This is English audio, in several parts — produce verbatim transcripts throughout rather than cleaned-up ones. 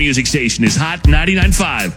music station is Hot ninety-nine point five.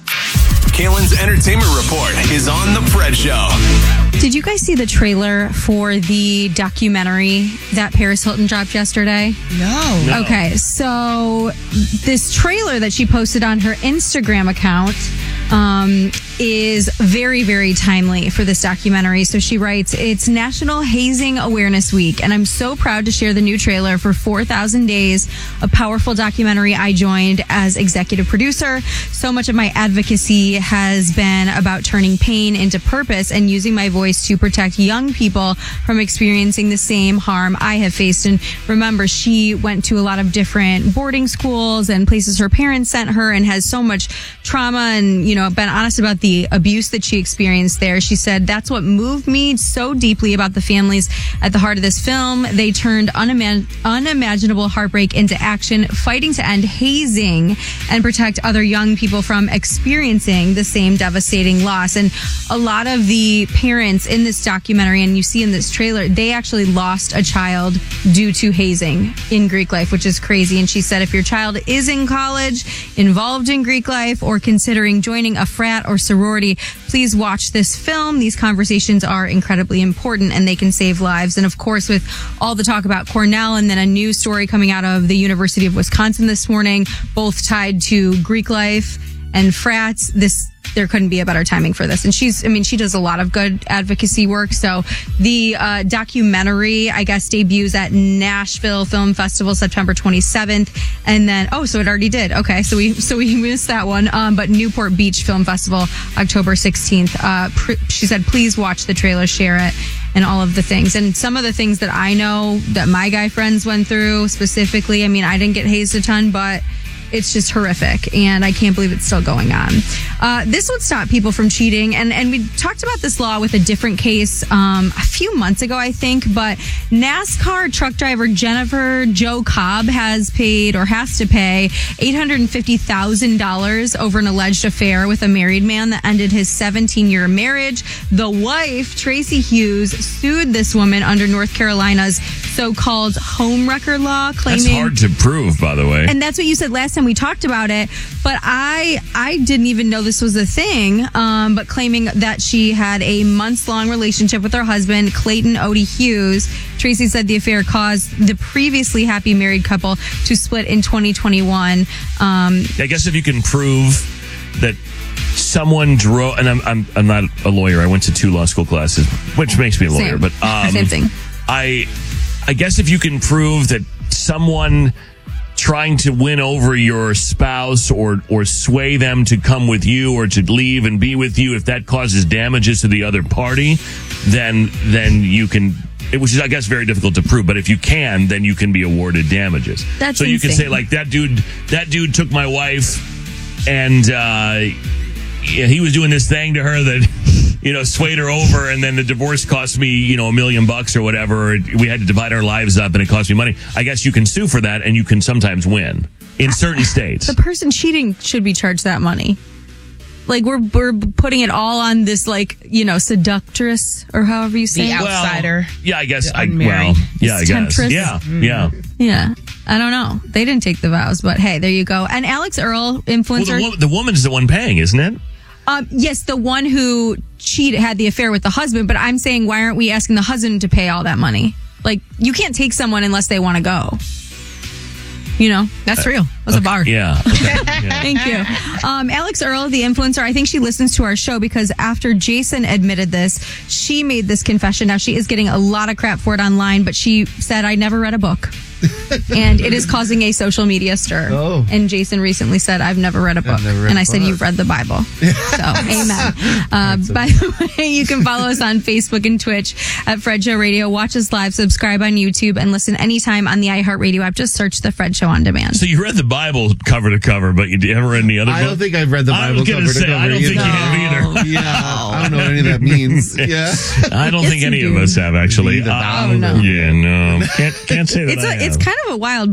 Kalen's Entertainment Report is on The Fred Show. Did you guys see the trailer for the documentary that Paris Hilton dropped yesterday? No. No. Okay, so this trailer that she posted on her Instagram account um, is very, very timely for this documentary. So she writes, it's National Hazing Awareness Week, and I'm so proud to share the new trailer for four thousand Days, a powerful documentary I joined as executive producer. So much of my advocacy has been about turning pain into purpose and using my voice to protect young people from experiencing the same harm I have faced. And remember, she went to a lot of different boarding schools and places her parents sent her and has so much trauma and, you know, been honest about the abuse that she experienced there. She said, that's what moved me so deeply about the families at the heart of this film. They turned unima- unimaginable heartbreak into action, fighting to end hazing and protect other young people from experiencing the same devastating loss. And a lot of the parents in this documentary, and you see in this trailer, they actually lost a child due to hazing in Greek life, which is crazy. And she said, if your child is in college, involved in Greek life, or considering joining a frat or sorority, please watch this film. These conversations are incredibly important and they can save lives. And of course, with all the talk about Cornell and then a new story coming out of the University of Wisconsin this morning, both tied to Greek life and frats, this there couldn't be a better timing for this. And she's, I mean, she does a lot of good advocacy work. So the uh, documentary, I guess, debuts at Nashville Film Festival September twenty-seventh. And then, oh, so it already did. Okay, so we so we missed that one. Um, but Newport Beach Film Festival, October sixteenth. Uh, pr- she said, please watch the trailer, share it, and all of the things. And some of the things that I know that my guy friends went through specifically, I mean, I didn't get hazed a ton, but it's just horrific, and I can't believe it's still going on. Uh, this would stop people from cheating, and, and we talked about this law with a different case um, a few months ago, I think, but NASCAR truck driver Jennifer Jo Cobb has paid, or has to pay, eight hundred fifty thousand dollars over an alleged affair with a married man that ended his seventeen-year marriage. The wife, Tracy Hughes, sued this woman under North Carolina's so-called homewrecker law, claiming... That's hard to prove, by the way. And that's what you said last time we talked about it, but I I didn't even know this was a thing, um, but claiming that she had a months-long relationship with her husband, Clayton Odie Hughes. Tracy said the affair caused the previously happy married couple to split in twenty twenty-one. Um, I guess if you can prove that someone drove, and I'm, I'm I'm not a lawyer, I went to two law school classes, which makes me a lawyer, Same. but um, Same thing. I I guess if you can prove that someone trying to win over your spouse or or sway them to come with you or to leave and be with you, if that causes damages to the other party, then then you can, which is, I guess, very difficult to prove, but if you can, then you can be awarded damages. That's so you insane. can say, like, that dude that dude took my wife and uh yeah, he was doing this thing to her that, you know, swayed her over, and then the divorce cost me, you know, a million bucks or whatever. We had to divide our lives up, and it cost me money. I guess you can sue for that, and you can sometimes win in certain states. The person cheating should be charged that money. Like, we're we're putting it all on this, like, you know, seductress, or however you say The it. outsider. Well, yeah, I guess. The I, unmarried. well, yeah, I guess. Temptress. Yeah, Mm. yeah. Yeah. I don't know. They didn't take the vows, but hey, there you go. And Alex Earl, Well, influencer. the, wo- the woman's the one paying, isn't it? Um, yes, the one who cheated, had the affair with the husband, but I'm saying, why aren't we asking the husband to pay all that money? Like, you can't take someone unless they want to go. You know, that's real. That's a bar. Yeah. Okay. Yeah. Thank you. Um, Alex Earl, the influencer, I think she listens to our show because after Jason admitted this, she made this confession. Now, she is getting a lot of crap for it online, but she said, I never read a book. And it is causing a social media stir. Oh. And Jason recently said, I've never read a book. never read and a I said, book. you've read the Bible. So, amen. Uh, by the way, you can follow us on Facebook and Twitch at Fred Show Radio. Watch us live, subscribe on YouTube, and listen anytime on the iHeartRadio app. Just search the Fred Show on demand. So you read the Bible cover to cover, but you haven't read any other I book? don't think I've read the I Bible was gonna cover to say, cover I don't think either. you have either. Yeah, I don't know what any of that means. Yeah. I don't Yes, think you any do. of us have, actually. Read the Um, Bible. Oh, no. Yeah, no. Can't, can't say that It's I a, it's have. kind of a wild book.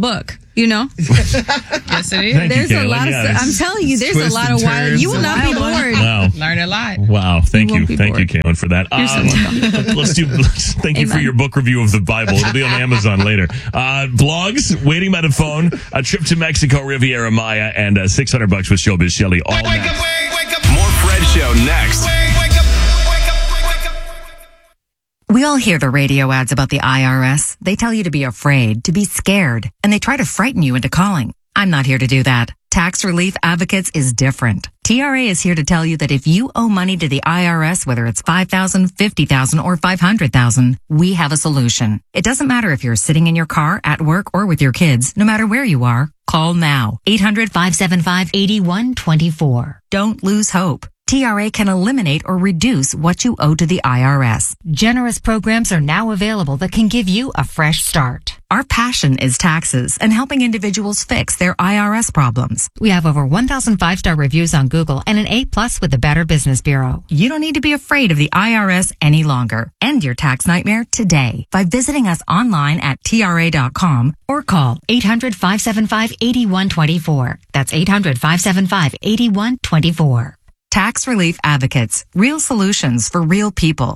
You know? Yes, it is. Thank There's you, a Kaylin. lot of Yeah, stuff. I'm it's- telling you, there's a twists lot and of wild. turns You will and- not be bored. Wow. Learn a lot. Wow. Thank You you. won't be Thank you, bored. Kaylin, for that. You're so welcome. Let's do, let's, thank you for Amen. your book review of the Bible. It'll be on Amazon later. Uh, blogs, waiting by the phone, a trip to Mexico, Riviera Maya, and uh, six hundred bucks with Showbiz Shelly. All Wake next. up, wake, wake up. More Fred Show next. Wake, wake up, wake up, wake up. We all hear the radio ads about the I R S. They tell you to be afraid, to be scared, and they try to frighten you into calling. I'm not here to do that. Tax Relief Advocates is different. T R A is here to tell you that if you owe money to the I R S, whether it's five thousand dollars, fifty thousand dollars, or five hundred thousand dollars, we have a solution. It doesn't matter if you're sitting in your car, at work, or with your kids. No matter where you are, call now. eight hundred, five seven five, eight one two four. Don't lose hope. T R A can eliminate or reduce what you owe to the I R S. Generous programs are now available that can give you a fresh start. Our passion is taxes and helping individuals fix their I R S problems. We have over one thousand five-star reviews on Google and an A plus with the Better Business Bureau. You don't need to be afraid of the I R S any longer. End your tax nightmare today by visiting us online at T R A dot com or call eight hundred, five seven five, eight one two four. That's eight hundred, five seven five, eight one two four. Tax Relief Advocates. Real solutions for real people.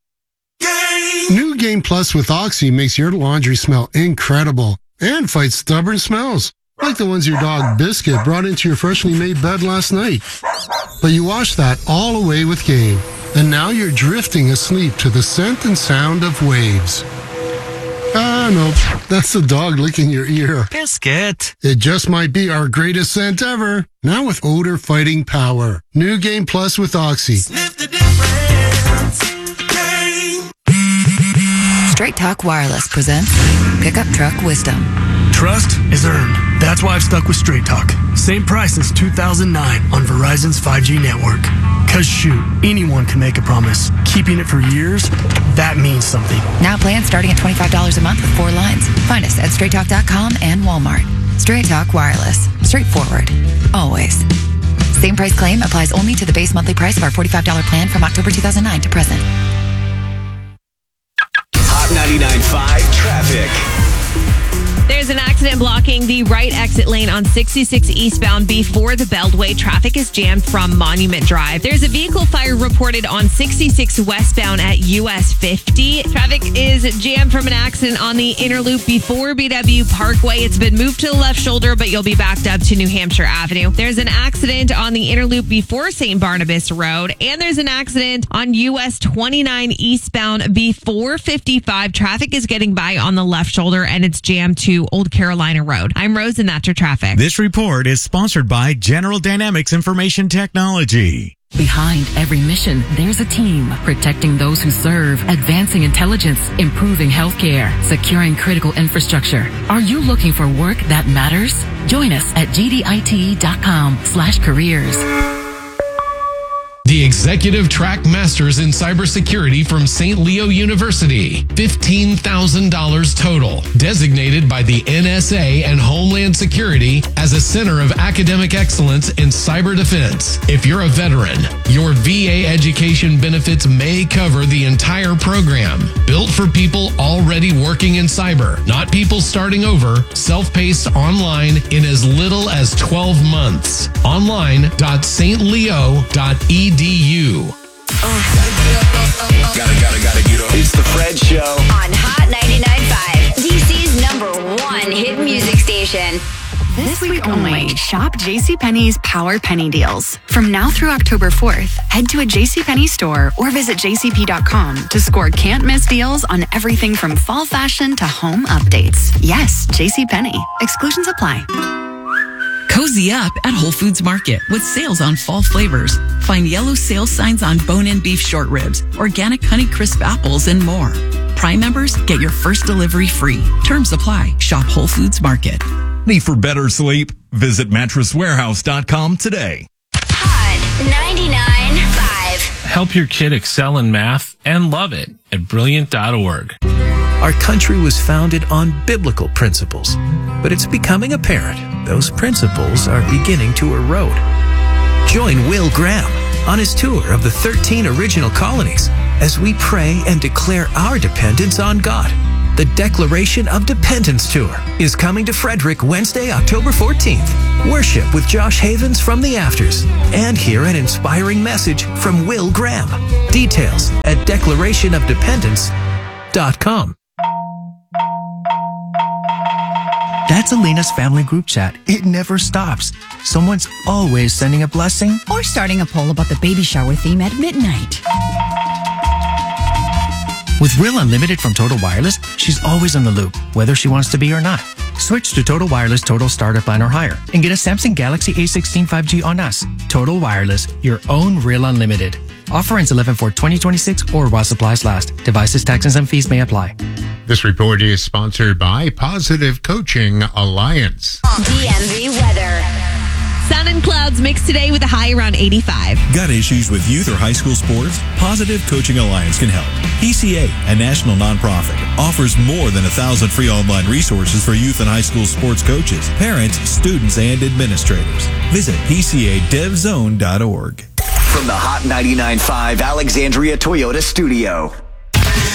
New Game Plus with Oxy makes your laundry smell incredible and fights stubborn smells, like the ones your dog Biscuit brought into your freshly made bed last night. But you washed that all away with Game, and now you're drifting asleep to the scent and sound of waves. Ah, nope. That's the dog licking your ear. Biscuit. It just might be our greatest scent ever. Now with odor fighting power. New Game Plus with Oxy. Sniff the difference. Game. Straight Talk Wireless presents Pickup Truck Wisdom. Trust is earned. That's why I've stuck with Straight Talk. Same price since two thousand nine on Verizon's five G network. Cause shoot, anyone can make a promise. Keeping it for years, that means something. Now plans starting at twenty-five dollars a month with four lines. Find us at straight talk dot com and Walmart. Straight Talk Wireless. Straightforward. Always. Same price claim applies only to the base monthly price of our forty-five dollars plan from October two thousand nine to present. Hot ninety-nine point five traffic. There's an accident blocking the right exit lane on sixty-six eastbound before the Beltway. Traffic is jammed from Monument Drive. There's a vehicle fire reported on sixty-six westbound at U S fifty. Traffic is jammed from an accident on the inner loop before B W Parkway. It's been moved to the left shoulder, but you'll be backed up to New Hampshire Avenue. There's an accident on the inner loop before Saint Barnabas Road. And there's an accident on U S twenty-nine eastbound before fifty-five. Traffic is getting by on the left shoulder, and it's jammed to Old Carolina Road. I'm Rose, and that's your traffic. This report is sponsored by General Dynamics Information Technology. Behind every mission, there's a team protecting those who serve, advancing intelligence, improving healthcare, securing critical infrastructure. Are you looking for work that matters? Join us at G D I T dot com slash careers. The Executive Track Masters in Cybersecurity from Saint Leo University. fifteen thousand dollars total. Designated by the N S A and Homeland Security as a center of academic excellence in cyber defense. If you're a veteran, your V A education benefits may cover the entire program. Built for people already working in cyber, not people starting over. Self-paced online in as little as twelve months. online dot s t leo dot e d u. Gotta, gotta, gotta get up. It's the Fred Show on Hot ninety-nine point five, D C's number one hit music station. This week only, shop JCPenney's Power Penny Deals. From now through October fourth, head to a JCPenney store or visit j c p dot com to score can't-miss deals on everything from fall fashion to home updates. Yes, JCPenney. Exclusions apply. Cozy up at Whole Foods Market with sales on fall flavors. Find yellow sales signs on bone-in beef short ribs, organic Honey Crisp apples, and more. Prime members get your first delivery free. Terms apply. Shop Whole Foods Market. Need for better sleep? Visit mattress warehouse dot com today. Hot ninety-nine point five. Help your kid excel in math and love it at brilliant dot org. Our country was founded on biblical principles, but it's becoming apparent those principles are beginning to erode. Join Will Graham on his tour of the thirteen original colonies as we pray and declare our dependence on God. The Declaration of Dependence Tour is coming to Frederick Wednesday, October fourteenth. Worship with Josh Havens from the Afters and hear an inspiring message from Will Graham. Details at declaration of dependence dot com. That's Elena's family group chat. It never stops. Someone's always sending a blessing or starting a poll about the baby shower theme at midnight. With Real Unlimited from Total Wireless, she's always in the loop, whether she wants to be or not. Switch to Total Wireless Total Starter Plan or higher and get a Samsung Galaxy A sixteen five G on us. Total Wireless, your own Real Unlimited. Offer ends eleven four twenty twenty-six or while supplies last. Devices, taxes, and fees may apply. This report is sponsored by Positive Coaching Alliance. D M V weather. Sun and clouds mixed today with a high around eighty-five. Got issues with youth or high school sports? Positive Coaching Alliance can help. P C A, a national nonprofit, offers more than a thousand free online resources for youth and high school sports coaches, parents, students, and administrators. Visit P C A dev zone dot org. From the Hot ninety-nine point five Alexandria Toyota studio,